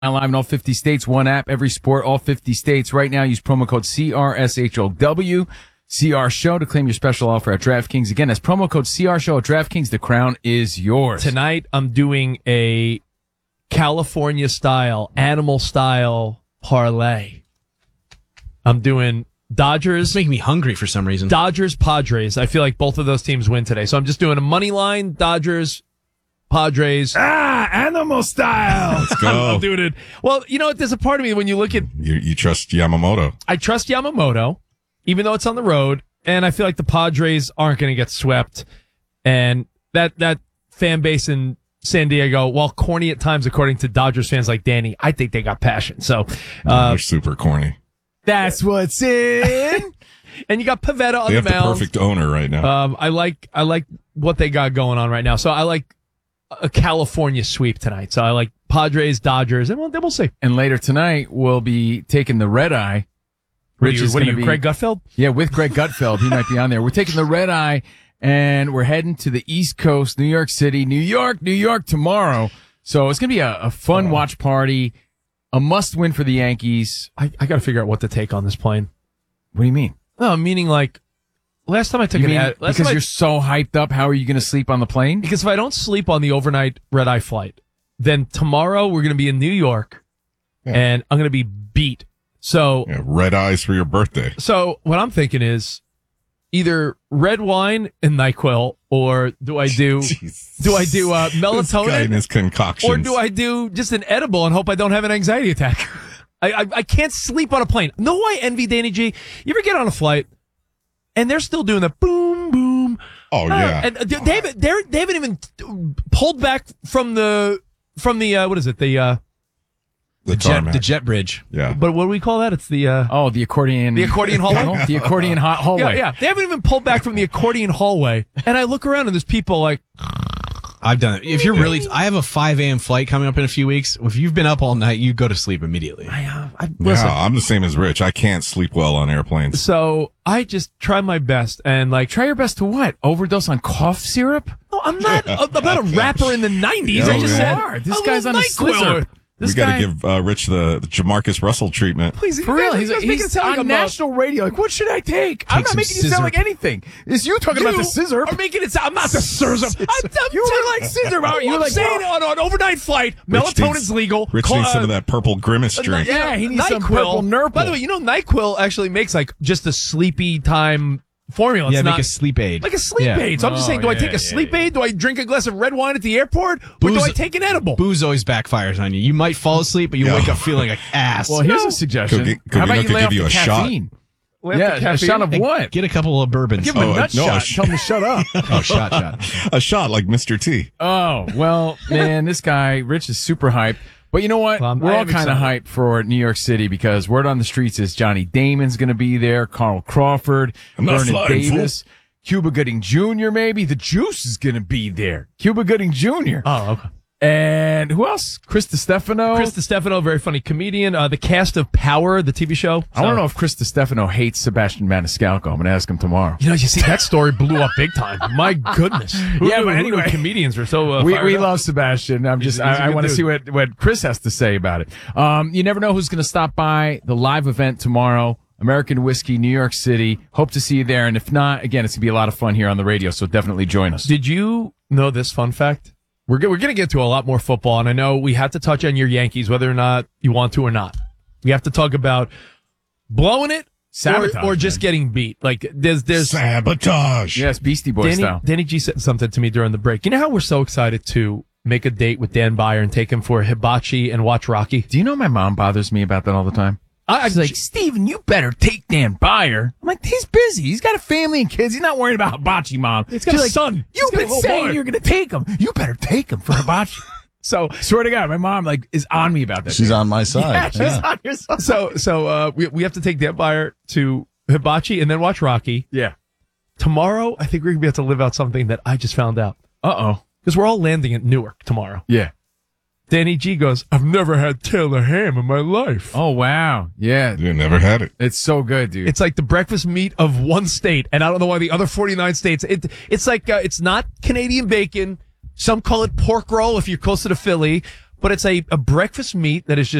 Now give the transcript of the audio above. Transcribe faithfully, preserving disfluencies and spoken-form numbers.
Live in all fifty states, one app, every sport, all fifty states. Right now, use promo code C R S H O W, C R Show, to claim your special offer at DraftKings. Again, that's promo code C R Show at DraftKings. The crown is yours. Tonight, I'm doing a California-style, animal-style parlay. I'm doing Dodgers. It's making me hungry for some reason. Dodgers, Padres. I feel like both of those teams win today. So I'm just doing a money line, Dodgers, Padres. Ah, animal style. Let's go. I'm doing it. Well, you know what? There's a part of me when you look at. You, you trust Yamamoto. I trust Yamamoto, even though it's on the road, and I feel like the Padres aren't going to get swept. And that that fan base in San Diego, while corny at times, according to Dodgers fans like Danny, I think they got passion. So uh, They're super corny. That's what's in. And you got Pivetta on They the have the mound. perfect owner right now. Um, I like I like what they got going on right now. So I like a California sweep tonight. So I like Padres, Dodgers, and we'll, then we'll see. And later tonight, we'll be taking the red eye. What are Rich you, is what are gonna you be, Greg Gutfeld? Yeah, with Greg Gutfeld. He might be on there. We're taking the red eye, and we're heading to the East Coast, New York City, New York, New York tomorrow. So it's going to be a, a fun watch party, a must win for the Yankees. I, I got to figure out what to take on this plane. What do you mean? No, meaning like last time I took You an mean ad, last because time I- you're so hyped up, how are you going to sleep on the plane? Because if I don't sleep on the overnight red eye flight, then tomorrow we're going to be in New York, Yeah. and I'm going to be beat. So, Yeah, red eyes for your birthday. so what I'm thinking is either red wine and NyQuil, or do I do Jeez. do I do uh, This guy and melatonin, his concoctions. or do I do just an edible and hope I don't have an anxiety attack? I, I I can't sleep on a plane. No, I envy Danny G. You ever get on a flight and they're still doing the boom boom? Oh, Uh, yeah. and uh, they haven't they're, they haven't even pulled back from the from the uh, what is it the uh, the, The jet, tarmac. the jet bridge. Yeah. but what do we call that? It's the uh, Oh, the accordion. The accordion hallway? tunnel? The accordion hot hallway. yeah yeah. They haven't even pulled back from the accordion hallway. And I look around and there's people like, I've done it. If you're really, I have a five a.m. flight coming up in a few weeks. If you've been up all night, you go to sleep immediately. I, uh, I listen. Yeah, I'm the same as Rich. I can't sleep well on airplanes. So I just try my best and like Try your best to what? Overdose on cough syrup? no, I'm not a, I'm not a rapper in the nineties. Oh, I just yeah. said are. This I guy's love on a NyQuil. scissor. This we got to guy- give uh, Rich the, the Jamarcus Russell treatment. Please, For real, you he's, guys make it he's sound like on I'm, uh, national radio. Like, what should I take? I'm not some making you sound scissor. like anything. It's you talking about the scissor. Are making it sound. I'm not the scissor. I'm, I'm, You were like scissor. I'm, You were like saying on an overnight flight, Rich melatonin's needs- legal. Rich Call- needs some uh, of that purple grimace drink. Yeah, he needs some purple Nurple. By the way, you know NyQuil actually makes like just a sleepy time formula. It's yeah, not make a sleep aid. like a sleep Yeah. aid. So I'm just Oh, saying, do I yeah, take a yeah, sleep yeah. aid? Do I drink a glass of red wine at the airport? Or do Booze- I take an edible? Booze always backfires on you. You might fall asleep, but you Yeah. wake up feeling like ass. Well, here's No. a suggestion. Could get- could How we about not you could lay give off you the a shot? caffeine? Lay off Yeah, the a caffeine. shot of what? Get a couple of bourbons. Give him Oh, a nut no, a shot. sh- Tell him to shut up. Oh, shot, shot. A shot like Mister T. Oh, well, man, this guy, Rich, is super hyped. But you know what? Well, I'm- We're I all am kind of excited. hyped for New York City because word on the streets is Johnny Damon's going to be there, Carl Crawford, I'm not Vernon flying, fool. Davis, Cuba Gooding Junior maybe. The Juice is going to be there. Cuba Gooding Junior Oh, okay. And who else? Chris DiStefano. Chris DiStefano, very funny comedian. Uh, the cast of Power, the T V show. I want to So- know if Chris DiStefano hates Sebastian Maniscalco. I'm going to ask him tomorrow. You know, you see that story blew up big time. My goodness. Who Yeah, knew- but who knew anyway. comedians are so. Uh, we fired we up? love Sebastian. I'm just He's- he's a I, I good want to dude. see what what Chris has to say about it. Um, you never know who's going to stop by the live event tomorrow. American Whiskey, New York City. Hope to see you there. And if not, again, it's going to be a lot of fun here on the radio. So definitely join us. Did you know this fun fact? We're go- we're going to get to a lot more football, and I know we have to touch on your Yankees, whether or not you want to or not. We have to talk about blowing it, Sabotage, or, or just man. getting beat. Like there's there's Sabotage. Yes, Beastie Boy Danny, style. Danny G said something to me during the break. You know how we're so excited to make a date with Dan Byer and take him for hibachi and watch Rocky? Do you know my mom bothers me about that all the time? I, She's like, Steven, you better take Dan Byer. I'm like, he's busy. He's got a family and kids. He's not worried about hibachi, Mom. He's got She's a like, son. He's You've got a been little saying boy." you're going to take him. You better take him for hibachi. So, swear to God, my mom like is on me about that. She's on my side. Yeah, she's Yeah. on your side. so so uh, we we have to take Dan Byer to hibachi and then watch Rocky. Yeah. Tomorrow, I think we're gonna be able to live out something that I just found out Uh-oh. because we're all landing at Newark tomorrow. Yeah. Danny G goes, I've never had Taylor ham in my life. Oh, wow. Yeah. You never had it. It's so good, dude. It's like the breakfast meat of one state, and I don't know why the other forty-nine states. It it's like uh, it's not Canadian bacon. Some call it pork roll if you're closer to Philly, but it's a, a breakfast meat that is just